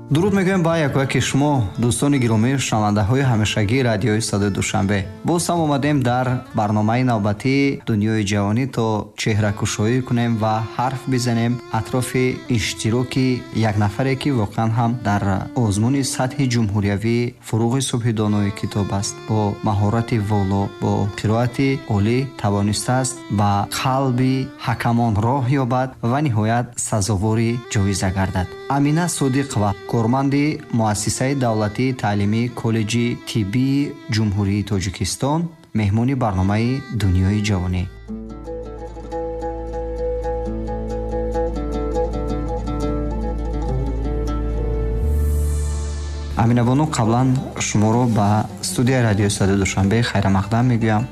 дуруд мегӯем ба яки шумо дӯстони гиромӣ шунавандаҳои ҳамешагии радиои Садои Душанбе. Боз ҳам омадем дар барномаи навбатии Дунёи ҷавонӣ то чеҳракушоӣ кунем ва ҳарф бизанем атрофи иштироки як нафаре ки воқеан ҳам дар озмуни сатҳи ҷумҳуриявӣ Фуруғи Субҳи Донои китоб аст. Бо маҳорати воло, бо қироати олӣ тавонистааст ба қалби ҳакамон роҳ ёбад ва ниҳоят сазовори ҷоиза гардад. Амина Содиқова, корманди муассисаи давлатии таълимии коллеҷи тиббии ҷумҳурии Тоҷикистон, меҳмони барномаи Дунёи ҷавонӣ. аминабону, қаблан шуморо ба студияи радиои Садои Душанбе хайрамақдам мегӯям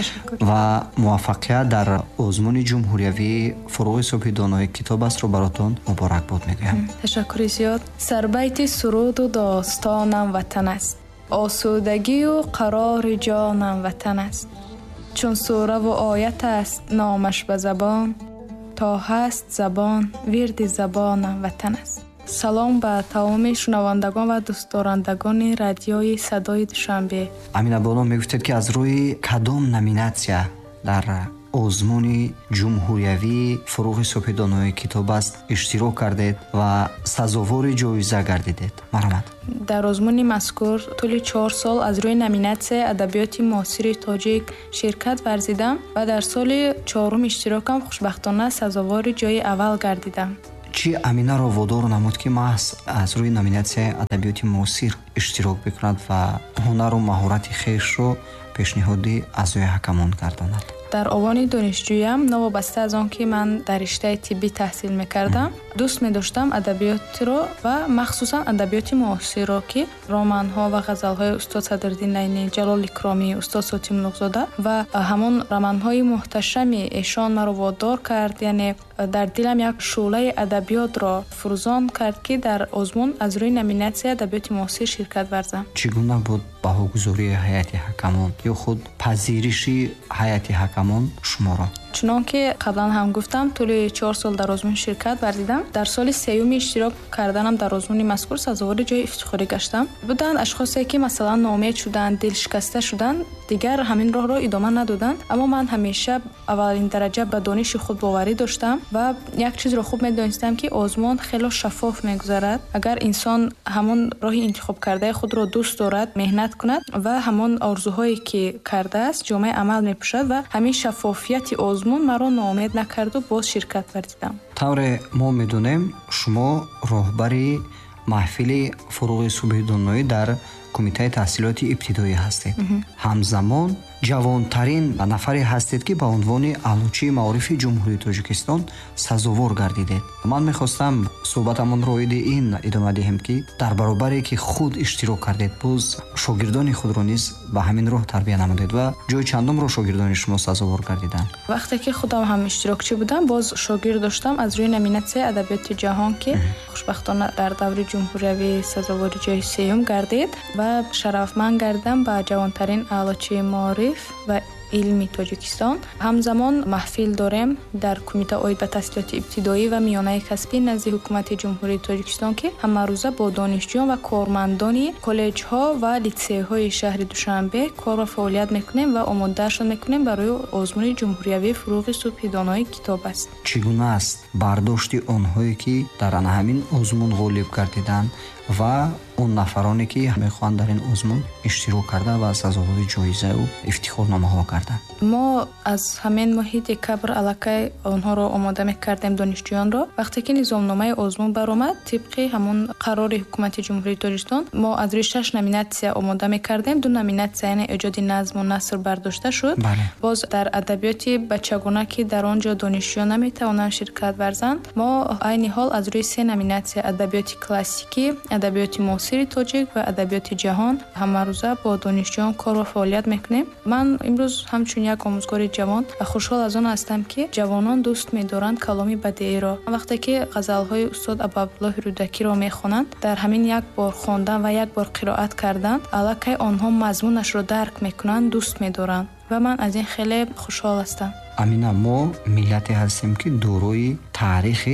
ва муваффақият дар озмуни ҷумҳуриявии Фуруғи Субҳи Донои китоб астро баротон муборакбод мегӯям. Ташаккури зиёд. Сарбайти суруду достонам ватан аст. Осудагию қарори ҷонам ватан аст. чун сураву оят аст номаш ба забон, то ҳаст забон вирди забонам ватан аст. салом ба тамоми шунавандагон ва дӯстдорандагони радиои Садои Душанбе. аминабоно, мегуфтед ки аз рӯи кадом номинатсия дар озмуни ҷумҳуриявии Фуруғи Субҳи Донои китоб аст иштирок кардед ва сазовори ҷоиза гардидед? Марҳамат. дар озмуни мазкур тӯли 4 сол аз рӯи номинатсияи адабиёти муосири тоҷик ширкат варзидам ва дар соли 4-ум иштирокам хушбахтона сазовори ҷойи аввал гардидам. чӣ Аминаро водор намуд ки маҳз аз рӯи номинатсияи адабиёти муосир иштирок бикунад ва ҳунару маҳорати хешро пешниҳоди аъзои ҳакамон гардонад? дар овони донишҷӯям новобаста аз он ки ман дар риштаи тиббӣ таҳсил мекардам, дӯст медоштам адабиётро ва махсусан адабиёти муосирро ки романҳо ва ғазалҳои устод Садриддин Найнӣ, Ҷалол Икромӣ, устод Сотим Улуғзода ва ҳамон романҳои муҳташами эшон маро водор кард, яъне дар дилам як шӯълаи адабиётро фурӯзон кард ки дар озмун аз рӯи номинатсияи адабиёти муосир ширкат варзам. чӣ гуна буд баҳогузории ҳайати ҳакамон ё худ пазириши ҳайати ҳакамон шуморо? чунон ки қаблан ҳам гуфтам, тӯли 4 сол дар озмун ширкат варзидам. дар соли 3-юми иштирок карданам дар озмуни мазкур сазовори ҷойи ифтихорӣ гаштам. буданд ашхосе ки масалан ноумед шуданд, дилшикаста шуданд, дигар ҳамин роҳро идома надоданд, аммо ман ҳамеша аввалин дараҷа ба дониши худ боварӣ доштам ва як чизро хуб медонистам ки озмун хело шаффоф мегузарад. агар инсон ҳамон роҳи интихоб кардаи худро дӯст дорад, меҳнат кунад ва ҳамон орзуҳое ки кардааст ҷомаи амал мепӯшад ва ҳамин шаффофияти озмун маро ноумед накарду боз ширкат варзидам. тавре мо медонем шумо роҳбари маҳфили Фуруғи Субҳи Доноӣ дар кумитаи таҳсилоти ибтидоӣ ҳастед. ҳамзамон ҷавонтарин нафаре ҳастед ки ба унвони аълочии маорифи ҷумҳурии Тоҷикистон сазовор гардидед. ман мехостам суҳбатамонро оиди ин идома диҳем ки дар баробаре ки худ иштирок кардед, боз шогирдони худро низ ба ҳамин роҳ тарбия намудед ва ҷои чандумро шогирдони шумо сазовор гардиданд? вақте ки худам ҳам иштирокчӣ будам, боз шогирд доштам аз рӯи номинатсияи адабиёти ҷаҳон ки хушбахтона дар даври ҷумҳуриявӣ сазовори ҷойи 3-юм гардид ва шарафманд гардидам ба ҷавонтарин аълочии маориф ва илми Тоҷикистон. ҳамзамон маҳфил дорем дар кумита оид ба таҳсилоти ибтидоӣ ва миёнаи касбӣ назди ҳукумати ҷумҳурии Тоҷикистон ки ҳамарӯза бо донишҷӯён ва кормандони коллеҷҳо ва литсейҳои шаҳри Душанбе кор ва фаъолият мекунем ва омодаашон мекунем барои озмуни ҷумҳуриявии Фуруғи Субҳи Донои китоб аст. чӣ гуна аст бардошти онҳое ки дар ҳамин озмун ғолиб гардиданд ва он нафароне ки мехоҳанд дар ин озмун иштирок карда ва сазовори ҷоизаву ифтихорномаҳо гарданд? мо аз ҳамин моҳи декабр аллакай онҳоро омода мекардем, донишҷӯёнро. вақте ки низомномаи озмун баромад, тибқи ҳамон қарори ҳукумати ҷумҳурии Тоҷикистон, мо аз рӯи 6 номинатсия омода мекардем. 2 номинатсия, яъне эҷоди назму наср бардошта шуд. боз дар адабиёти бачагона ки дар он ҷо донишҷӯён наметавонанд ширкат варзанд, мо айни ҳол аз рӯи 3 номинатсия адабиёти классикӣ, адабиёти муосири тоҷик ва адабиёти ҷаҳон ҳамарӯза бо донишҷӯён кор ва фаъолият мекунем. ман имрӯз ҳамчун як омӯзгори ҷавон ва хушҳол аз он ҳастам ки ҷавонон дӯст медоранд каломи бадеиро. вақте ки ғазалҳои устод Абабуллоҳи Рӯдакиро мехонанд, дар ҳамин як бор хондан ва як бор қироат кардан аллакай онҳо мазмунашро дарк мекунанд, дӯст медоранд ва ман аз ин хеле хушҳол ҳастам. амина, мо миллате ҳастем ки дорои таърихи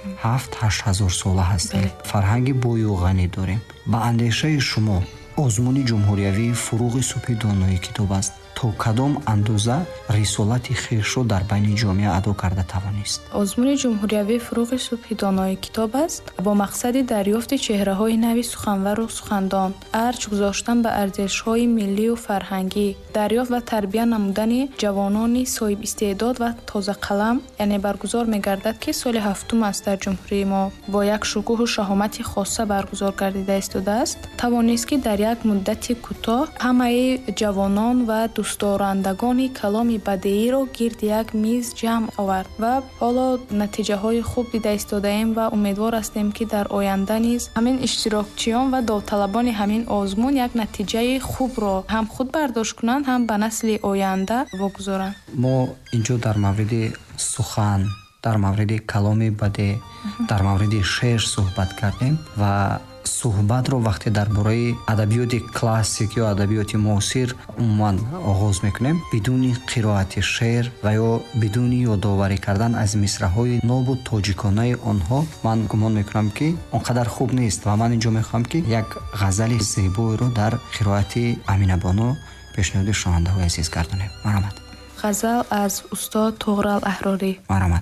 7-8 ҳазор сола ҳастем. Фарҳанги бою ғанӣ дорем. ба андешаи шумо озмуни ҷумҳуриявии фуруғи субҳи доноӣ китоб аст. то кадом андоза рисолати хешро дар байни ҷомеа адо карда тавонист? озмуни ҷумҳуриявии фуруғи субҳи доноӣ китоб аст бо мақсади дарёфти чеҳраҳои нави суханвару сухандон, арч гузоштан ба арзишҳои миллию фарҳангӣ, дарёфт ва тарбия намудани ҷавонони соҳибистеъдод ва тозақалам, яъне баргузор мегардад ки соли 7 аст дар ҷумҳурии мо бо як шукӯҳу шаҳомати хоса баргузор гардида истодааст. Тавонист ки дар як муддати кӯтоҳ ҳамаи ҷавонон ва дӯстдорандагони каломи бадеиро гирди як миз ҷамъ овард ва ҳоло натиҷаҳои хуб дида истодаем ва умедвор ҳастем ки дар оянда низ ҳамин иштирокчиён ва довталабони ҳамин озмун як натиҷаи хубро ҳам худ бардошт кунанд, ҳам ба насли оянда вогузоранд. мо инҷо дар мавриди сухан, дар мавриди каломи баде, дар мавриди шеър суҳбат кардем ва суҳбатро вақте дар бораи адабиёти классик ё адабиёти муосир умуман оғоз мекунем, бидуни қироати шеър ва ё бидуни ёдоварӣ кардан аз мисраҳои нобу тоҷиконаи онҳо, ман гумон мекунам ки он қадар хуб нест ва ман инҷо мехоҳам ки як ғазали зебоиро дар қироати Аминабоно пешниҳоди шунавандаҳои азиз гардонем. марҳамат. ғазал аз устод Туғрал Аҳрорӣ. марҳамат.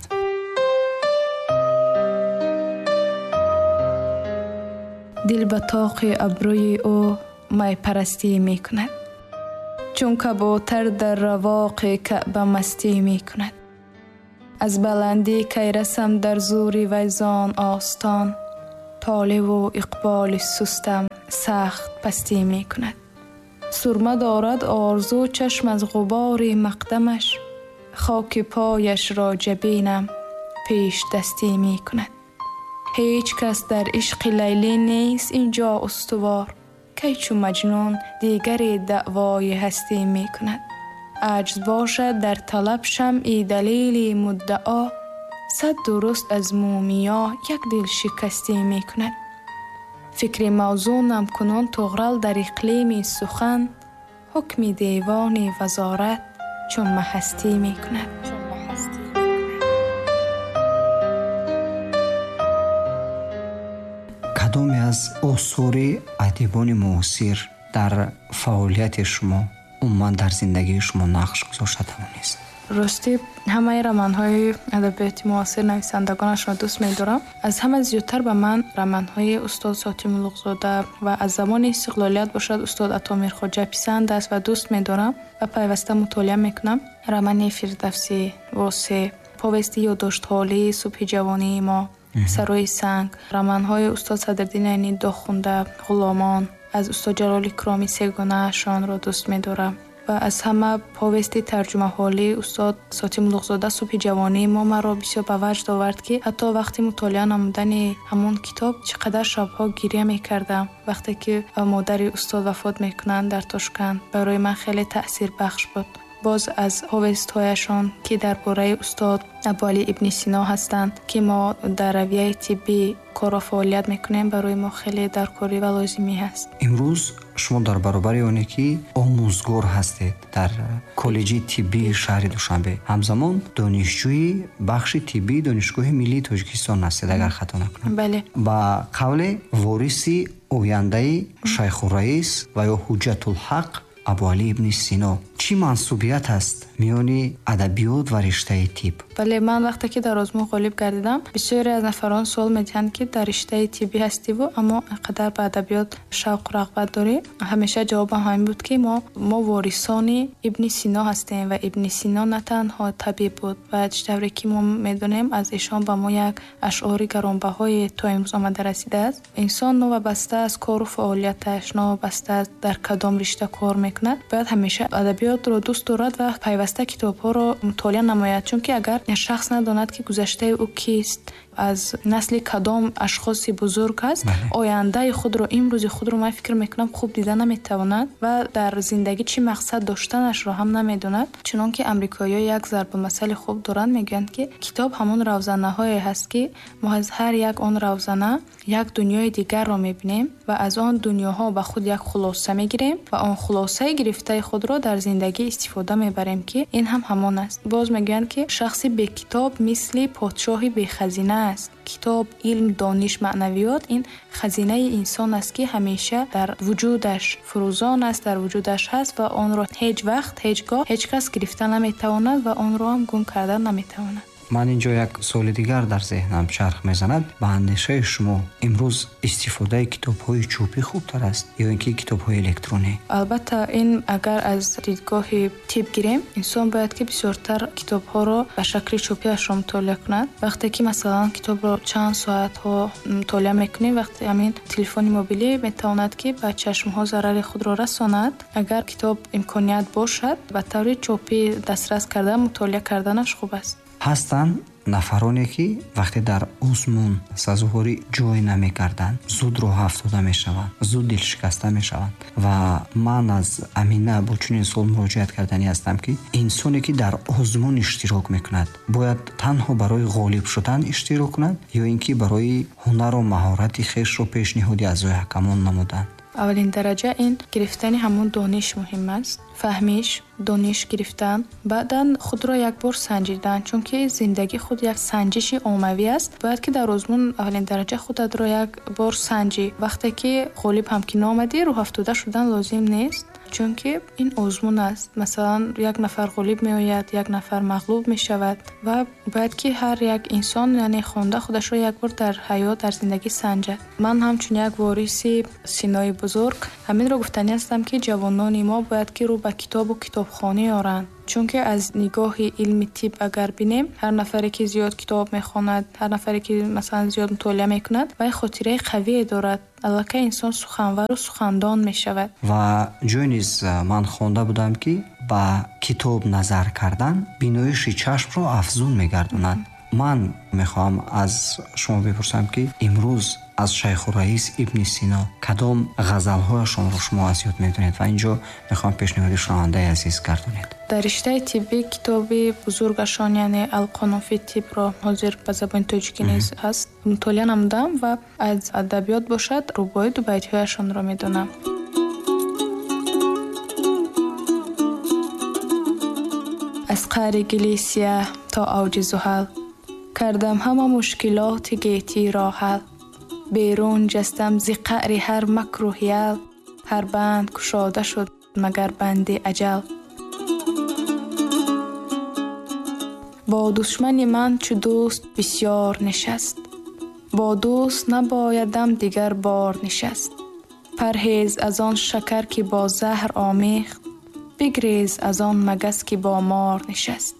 дил ба тоқи абрӯи ӯ майпарастӣ мекунад, чун кабутар дар равоқи Каъба мастӣ мекунад. аз баландӣ кай расам дар зури вайзон остон, толеву иқболи сустам сахт пастӣ мекунад. сурма дорад орзу чашм аз ғубори мақдамаш, хоки пояш ро ҷабинам пеш дастӣ мекунад. هیچ کس در عشق لیلی نیست اینجا استوار، کی چو مجنون دیگری دعوای هستی می کند. عجز باشد در طلب شمعی دلیلی مدعا، صد درست از مومیا یک دل شکستی می کند. فکر موزونم کنون طغرل در اقلیم سخن، حکم دیوان وزارت چون محستی می کند. кадоме аз осори адибони муосир дар фаъолияти шумо умуман дар зиндагии шумо нақш гузошта тавонист? рости ҳамаи романҳои адабиёти муосир нависандагонашро дӯст медорам. аз ҳама зиёдтар ба ман романҳои устод Сотим Улуғзода ва аз замони истиқлолият бошад устод Атомирхоҷа писанд аст ва дӯст медорам ва пайваста мутолиа мекунам. романи Фирдавсӣ, Восе, повести ёддоштҳолии Субҳи ҷавонии мо, Сарои санг, романҳои устод Садриддин Айнӣ Дохунда, Ғуломон, аз устод Ҷалоли Киромӣ Сегонаашонро дӯст медорам ва аз ҳама повести тарҷумаҳолии устод Сотим Улуғзода Субҳи ҷавонии мо маро бисёр ба ваҷд овард ки ҳатто вақти мутолиа намудани ҳамон китоб чӣ қадар шабҳо гирья мекардам. вақте ки модари устод вафот мекунанд дар Тошканд, барои ман хеле таъсирбахш буд. боз аз повестҳояшон ки дар бораи устод Абуалӣ ибни Сино ҳастанд ки мо дар равияи тиббӣ кору фаъолият мекунем, барои мо хеле даркорӣ ва лозимӣ ҳаст. имрӯз шумо дар баробари оне ки омӯзгор ҳастед дар коллеҷи тиббии шаҳри Душанбе, ҳамзамон донишҷӯи бахши тиббии Донишгоҳи Миллии Тоҷикистон ҳастед, агар хато накунам. бале. ба қавле вориси ояндаи Шайхураис ва ё Ҳуҷҷатулҳақ Абуалӣ ибни Сино чӣ мансубият аст миёни адабиёт ва риштаи тиб? бале, ман вақте ки дар озмун ғолиб гардидам, бисёре аз нафарон суол медиҳанд ки дар риштаи тиббӣ ҳастиву аммо инқадар ба адабиёт шавқу рағбат дорӣ. ҳамеша ҷавобам ҳамин буд ки мо ворисони Ибни Сино ҳастем ва Ибни Сино на танҳо табиб буд ва тавре ки мо медонем аз эшон ба мо як ашъори гаронбаҳое то имрӯз омада расидааст. инсон новабаста аз кору фаъолияташ, новабаста аз дар кадом ришта кор мекунад, бояд ҳамеша адабиётро дӯст дорад ва пайваста китобҳоро мутолиа намояд, чунки агар шахс надонад ки гузаштаи ӯ кист, аз насли кадом ашхоси бузург аст, ояндаи худро, имрӯзи худро ман фикр мекунам хуб дида наметавонад ва дар зиндагӣ чӣ мақсад доштанашро ҳам намедонад. чунонки амрикоиё як зарбумасали хуб доранд, мегӯянд ки китоб ҳамон равзанаҳое ҳаст ки мо аз ҳар як он равзана як дунёи дигарро мебинем ва аз он дунёҳо ба худ як хулоса мегирем ва он хулосаи гирифтаи худро дар зиндагӣ истифода мебарем ки ин ҳам ҳамон аст. боз мегӯянд ки шахси бекитоб мисли подшоҳи бехазина аст. китоб, илм, дониш, маънавиёт ин хазинаи инсон аст, ки ҳамеша дар вуҷудаш фурӯзон аст, дар вуҷудаш ҳаст ва онро ҳеҷ вақт, ҳеҷ гоҳ ҳеҷ кас гирифта наметавонад ва онро ҳам гум карда наметавонад. ман инҷо як суоли дигар дар зеҳнам чарх мезанад. ба андешаи шумо имрӯз истифодаи китобҳои чӯбӣ хубтар аст ё ин ки китобҳои электронӣ? албатта ин агар аз дидгоҳи тиб гирем, инсон бояд ки бисёртар китобҳоро ба шакли чӯбиашро мутолиа кунад. вақте ки масалан китобро чанд соатҳо мутолиа мекунем, вақте ҳамин телефони мобилӣ метавонад ки ба чашмҳо зарари худро расонад. агар китоб имконият бошад, ба таври чӯбӣ дастрас кардан, мутолиа карданаш хуб аст. ҳастанд нафароне ки вақте дар узмун сазуҳорӣ ҷой намекарданд, зуд роҳ афтода мешаванд, зуд дилшикаста мешаванд. ва ман аз амина бо чунин суол муроҷиат кардани ҳастам ки инсоне ки дар озмун иштирок мекунад, бояд танҳо барои ғолиб шудан иштирок кунад ё ин ки барои ҳунару маҳорати хешро пешниҳоди аъзои ҳакамон намуданд? аввалин дараҷа ин гирифтани ҳамон дониш муҳим аст. фаҳмиш, дониш гирифтан, баъдан худро якбор санҷидан, чунки зиндагӣ худ як санҷиши оммавӣ аст. бояд ки дар озмун аввалин дараҷа худатро якбор санҷӣ. вақте ки ғолиб ҳам ки номадӣ, рӯҳафтода шудан лозим нест, чунки ин озмун аст. масалан як нафар ғолиб меояд, як нафар мағлуб мешавад ва бояд ки ҳар як инсон яъне хонда худашро якбор дар ҳаёт, дар зиндагӣ санҷад. ман ҳамчун як вориси Синои бузург ҳаминро гуфтанӣ ҳастам ки ҷавонони мо бояд ки рӯ ба китобу китобхонӣ оранд. чунки аз нигоҳи илми тиб агар бинем, ҳар нафаре ки зиёд китоб мехонад, ҳар нафаре ки масалан зиёд мутолиа мекунад, вай хотираи қавие дорад. аллакай инсон суханвару сухандон мешавад. ва ҷой низ ман хонда будам ки ба китоб назар кардан биноиши чашмро афзун мегардонад. ман мехоҳам аз шумо бипурсам ки имрӯз аз шайху раис ибни Сино кадом ғазалҳояшонро шумо аз ёд медонед ва инҷо мехоҳам пешниҳоди шунавандаи азиз гардонед? дар риштаи тиббӣ китоби бузургашон яъне алқонуфи тибро ҳозир ба забони тоҷикӣ низ ҳаст, мутолиа намудам ва аз адабиёт бошад рубои дубайтҳояшонро медонам. аз қаъри гили сиёҳ то авҷи зуҳал кардам ҳама мушкилоти геҳтиро ҳал. берун ҷастам зи қаъри ҳар макру ҳиял, ҳар банд кушода шуд магар банди аҷал. бо душмани ман чу дӯст бисьёр нишаст, бо дӯст набоядам дигар бор нишаст. парҳез аз он шакар ки бо заҳр омехт, бигрез аз он магас ки бо мор нишаст.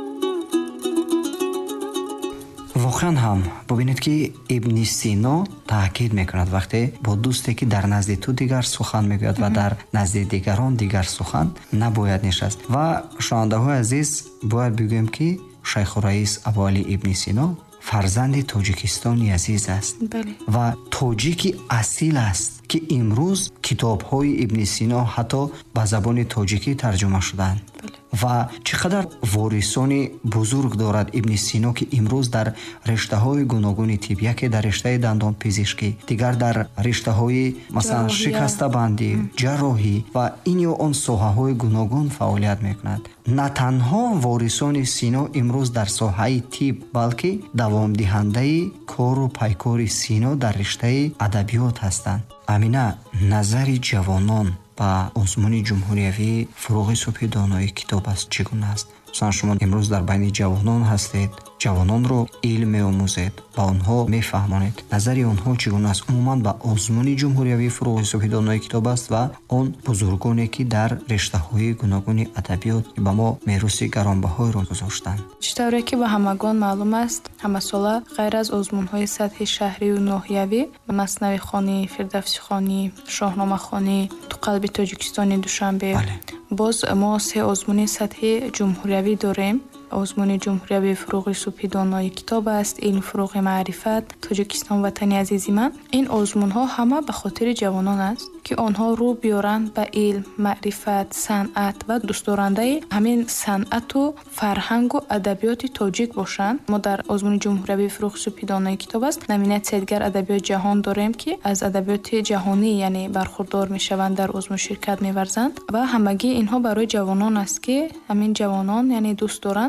воқеан ҳам бубинед ки ибни Сино таъкид мекунад вақте бо дӯсте ки дар назди ту дигар сухан мегӯяд ва дар назди дигарон дигар сухан набояд нишаст. ва шунавандаҳои азиз, бояд бигӯем ки шайху раис Абу Али ибни Сино фарзанди тоҷикистони азиз аст ва тоҷики асил аст ки имрӯз китобҳои ибни Сино ҳатто ба забони тоҷикӣ тарҷума шуданд. ва чӣ қадар ворисони бузург дорад ибни Сино ки имрӯз дар риштаҳои гуногуни тиб, яке дар риштаи дандонпизишкӣ, дигар дар риштаҳои масалан шикастабандӣ, ҷарроҳӣ ва ин ё он соҳаҳои гуногун фаъолият мекунад. на танҳо ворисони Сино имрӯз дар соҳаи тиб, балки давомдиҳандаи кору пайкори Сино дар риштаи адабиёт ҳастанд. амина, назари ҷавонон ба озмуни ҷумҳуриявӣ фуруғи субҳи донои китоб аст чӣ гуна аст? масалан шумо имрӯз дар байни ҷавонон ҳастед, ҷавононро илм меомӯзед, ба онҳо мефаҳмонед. назари онҳо чӣ гуна аст умуман ба озмуни ҷумҳуриявӣ фуруғи субҳи донои китоб аст ва он бузургоне ки дар рештаҳои гуногуни адабиёт ба мо мероси гаронбаҳоеро гузоштанд. чӣ тавре ки ба ҳамагон маълум аст, ҳамасола ғайр аз озмунҳои сатҳи шаҳрию ноҳиявӣ, Маснавихонӣ, Фирдавсихонӣ, Шоҳномахонӣ, ту қалби Тоҷикистони Душанбе, боз мо се озмуни сатҳи ҷумҳуриявӣ дорем. озмуни ҷумҳуриявӣ фуруғи субҳи донои китоб аст, илм фуруғи маърифат, Тоҷикистон ватани азизи ман. ин озмунҳо ҳама ба хотири ҷавонон аст ки онҳо рӯ биёранд ба илм, маърифат, санъат ва дӯстдорандаи ҳамин санъату фарҳангу адабиёти тоҷик бошанд. мо дар озмуни ҷумҳуриявӣ фуруғи субҳи донои китоб аст номинатсияи дигар адабиёти ҷаҳон дорем ки аз адабиёти ҷаҳонӣ яъне бархурдор мешаванд, дар озмун ширкат меварзанд ва ҳамагӣ инҳо барои ҷавонон аст ки ҳамин ҷавонон яъне дӯст доранд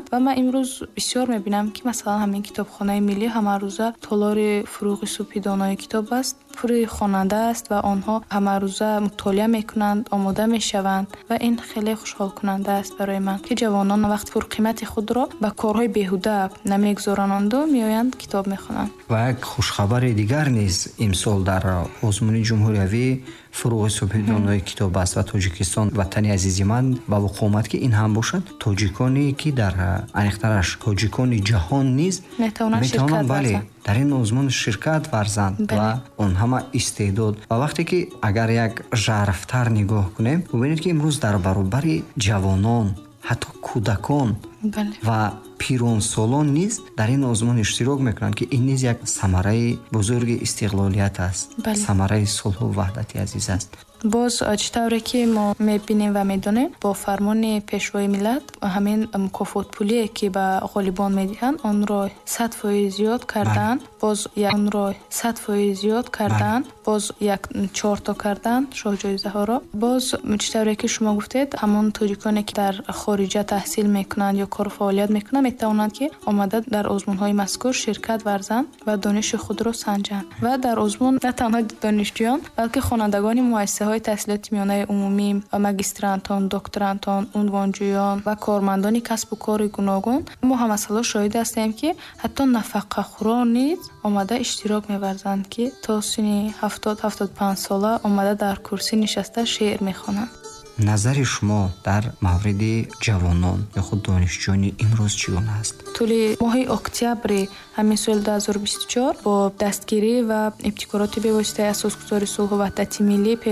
ва ман имрӯз бисёр мебинам ки масалан ҳамин китобхонаи миллӣ ҳамарӯза толори фурӯғи субҳи донои китоб аст, пури хонанда аст ва онҳо ҳамарӯза мутолиа мекунанд, омода мешаванд ва ин хеле хушҳолкунанда аст барои ман, ки ҷавонон вақт пурқимати худро ба корҳои беҳуда намегузорананду меоянд китоб мехонанд. ва як хушхабари дигар низ имсол дар озмуни ҷумҳуриявӣ фурӯғи субҳи донои китоб аст ва Тоҷикистон ватани азизи ман ба вуқӯъ омад ки ин ҳам бошад. Тоҷиконе ки дар аниқтараш тоҷикони ҷаҳон низ метавонанд бале дар ин озмун ширкат варзанд ва он ҳама истеъдод. ва вақте ки агар як жарфтар нигоҳ кунем, бубинед ки имрӯз дар баробари ҷавонон, ҳатто кӯдакон ва пиронсолон низ дар ин озмун иштирок мекунанд, ки ин низ як самараи бузурги истиқлолият аст, самараи сулҳу ваҳдати азиз аст. боз чӣ тавре ки мо мебинем ва медонем, бо фармони пешвои миллат ҳамин мукофотпулие ки ба ғолибон медиҳанд онро 100% зиёд карданд, боз онро 100% зиёд карданд, боз як 4 карданд шоҳҷоизаҳоро. боз чӣ тавре ки шумо гуфтед, ҳамон тоҷиконе ки дар хориҷа таҳсил мекунанд ё кору фаъолият мекунанд метавонанд ки омада дар озмунҳои мазкур ширкат варзанд ва дониши худро санҷанд. ва дар озмун на танҳо донишҷӯён, балки хонандагони муассисаҳои таҳсилоти миёнаи умумӣ, магистрантон, докторантон, унвонҷӯён ва кормандони касбу кори гуногун, мо ҳамасало шоҳид ҳастем ки ҳатто нафақахӯрон низ омада иштирок меварзанд, ки то синни 70-75 сола омада дар курсӣ нишаста шеър мехонанд. назари шумо дар мавриди ҷавонон ё худ донишҷӯёни имрӯз чӣ гуна аст? тӯли моҳи октябри ҳамин соли 2024 бо дастгирӣ ва ибтикороти бевоситаи асосгузори сулҳу ваҳдати миллӣ